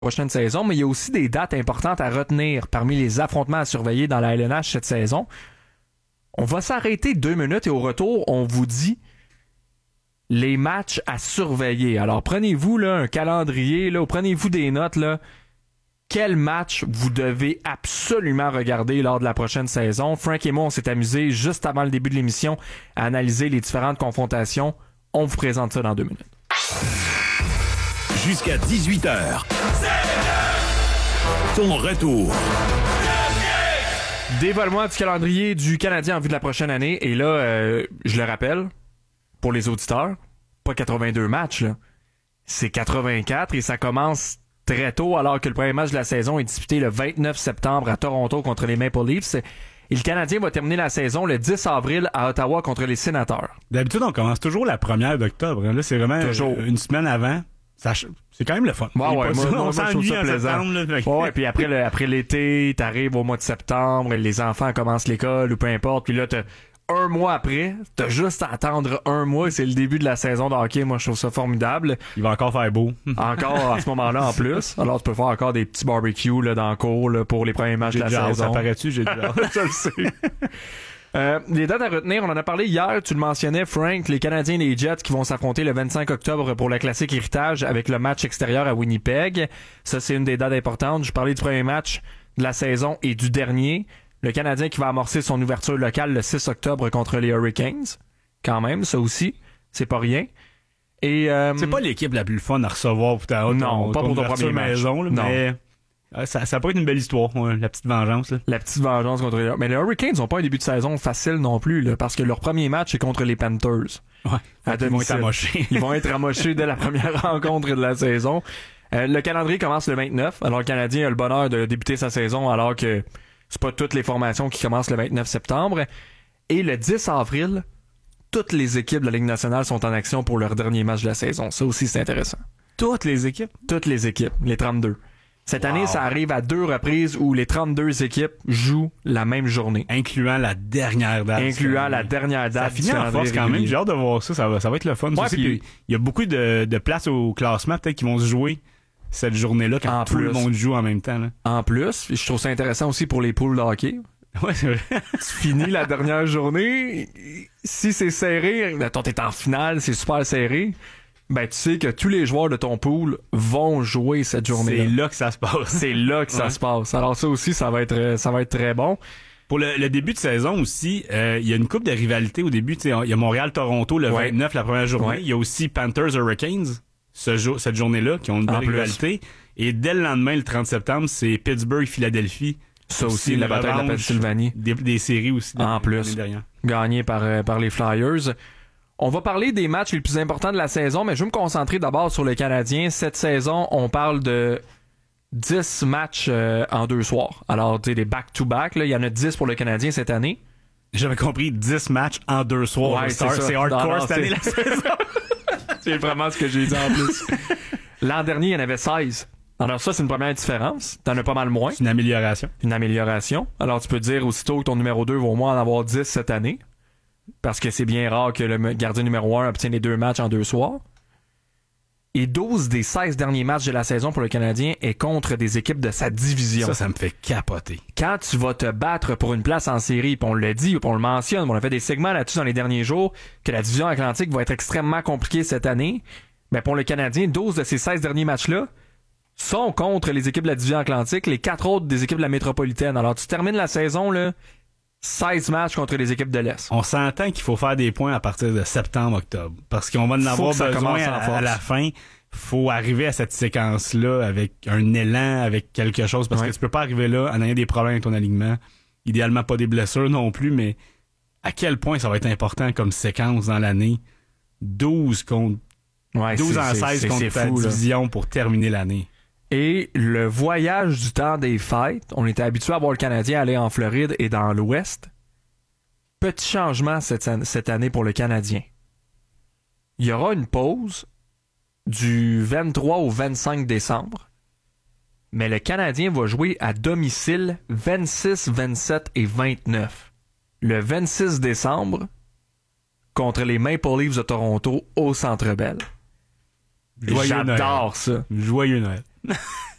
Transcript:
prochaine saison, mais il y a aussi des dates importantes à retenir parmi les affrontements à surveiller dans la LNH cette saison. On va s'arrêter 2 minutes et au retour, on vous dit les matchs à surveiller. Alors, prenez-vous là, un calendrier, là, ou prenez-vous des notes. Là, quel match vous devez absolument regarder lors de la prochaine saison. Frank et moi, on s'est amusés juste avant le début de l'émission à analyser les différentes confrontations. On vous présente ça dans 2 minutes. Jusqu'à 18h. Ton retour. Dévoile-moi du calendrier du Canadien en vue de la prochaine année. Et là, je le rappelle, pour les auditeurs, pas 82 matchs, là. C'est 84 et ça commence très tôt alors que le premier match de la saison est disputé le 29 septembre à Toronto contre les Maple Leafs. Et le Canadien va terminer la saison le 10 avril à Ottawa contre les Sénateurs. D'habitude, on commence toujours la 1er d'octobre. Là, c'est vraiment toujours une semaine avant. C'est quand même le fun. Ouais, on s'ennuie en plaisant. septembre. Ouais, puis après l'été, t'arrives au mois de septembre, les enfants commencent l'école ou peu importe, puis là, t'as un mois après, t'as juste à attendre un mois et c'est le début de la saison de hockey. Moi, je trouve ça formidable. Il va encore faire beau. Encore à ce moment-là en plus. Alors, tu peux faire encore des petits barbecues là, dans le cours là, pour les premiers matchs de la saison. Ça paraît-tu? J'ai déjà je le sais. Les dates à retenir, on en a parlé hier, tu le mentionnais, Frank, les Canadiens et les Jets qui vont s'affronter le 25 octobre pour le classique héritage avec le match extérieur à Winnipeg. Ça, c'est une des dates importantes. Je parlais du premier match de la saison et du dernier. Le Canadien qui va amorcer son ouverture locale le 6 octobre contre les Hurricanes. Quand même, ça aussi, c'est pas rien. Et c'est pas l'équipe la plus fun à recevoir pour ta non, pas pour ton premier maison, là, non. Mais ça peut être une belle histoire, la petite vengeance. Là. La petite vengeance contre les... Mais les Hurricanes n'ont pas un début de saison facile non plus, là, parce que leur premier match est contre les Panthers. Ouais, ils vont être amochés. Ils vont être amochés dès la première rencontre de la saison. Le calendrier commence le 29, alors le Canadien a le bonheur de débuter sa saison alors que c'est pas toutes les formations qui commencent le 29 septembre. Et le 10 avril, toutes les équipes de la Ligue nationale sont en action pour leur dernier match de la saison. Ça aussi, c'est intéressant. Toutes les équipes? Toutes les équipes, les 32. Cette année, ça arrive à 2 reprises où les 32 équipes jouent la même journée. Incluant la dernière date. Ça finit en force quand même. J'ai hâte de voir ça. Ça va être le fun. Ouais, il y a beaucoup de places au classement peut-être qui vont se jouer cette journée-là quand tout le monde joue en même temps. Là. En plus, je trouve ça intéressant aussi pour les poules de hockey. Ouais, c'est vrai. Tu finis la dernière journée. Si c'est serré, mettons, t'es en finale, c'est super serré. Ben, tu sais que tous les joueurs de ton pool vont jouer cette journée-là. C'est là que ça se passe. C'est là que ça se passe. Alors ça aussi, ça va être très bon. Pour le début de saison aussi, il y a une couple de rivalités au début. Il y a Montréal-Toronto le 29, la première journée. Il y a aussi Panthers-Hurricanes cette journée-là qui ont une belle rivalité. Et dès le lendemain, le 30 septembre, c'est Pittsburgh-Philadelphie. Ça aussi, la bataille de la Pennsylvanie. Des séries aussi. En plus, gagnées par les Flyers. On va parler des matchs les plus importants de la saison, mais je vais me concentrer d'abord sur le Canadien. Cette saison, on parle de 10 matchs en 2 soirs. Alors, tu sais, des back-to-back, là, il y en a 10 pour le Canadien cette année. J'avais compris 10 matchs en 2 soirs. Ouais, c'est hardcore cette année, la saison. C'est vraiment ce que j'ai dit en plus. L'an dernier, il y en avait 16. Alors ça, c'est une première différence. T'en as pas mal moins. C'est une amélioration. Une amélioration. Alors, tu peux dire aussitôt que ton numéro 2 va au moins en avoir 10 cette année. Parce que c'est bien rare que le gardien numéro 1 obtienne les 2 matchs en 2 soirs. Et 12 des 16 derniers matchs de la saison pour le Canadien est contre des équipes de sa division. Ça me fait capoter. Quand tu vas te battre pour une place en série, puis on le dit, puis on le mentionne, on a fait des segments là-dessus dans les derniers jours, que la division atlantique va être extrêmement compliquée cette année, mais pour le Canadien, 12 de ces 16 derniers matchs-là sont contre les équipes de la division atlantique, les 4 autres des équipes de la métropolitaine. Alors tu termines la saison, là, 16 matchs contre les équipes de l'Est. On s'entend qu'il faut faire des points à partir de septembre-octobre. Parce qu'on va en avoir besoin à la fin. Faut arriver à cette séquence-là avec un élan, avec quelque chose. Parce que tu peux pas arriver là en ayant des problèmes avec ton alignement. Idéalement pas des blessures non plus, mais à quel point ça va être important comme séquence dans l'année. 12 contre 12 en 16 contre ta division pour terminer l'année. Et le voyage du temps des fêtes, on était habitué à voir le Canadien aller en Floride et dans l'Ouest. Petit changement cette année pour le Canadien. Il y aura une pause du 23 au 25 décembre, mais le Canadien va jouer à domicile 26, 27 et 29. Le 26 décembre, contre les Maple Leafs de Toronto au Centre Bell. J'adore ça. Joyeux Noël.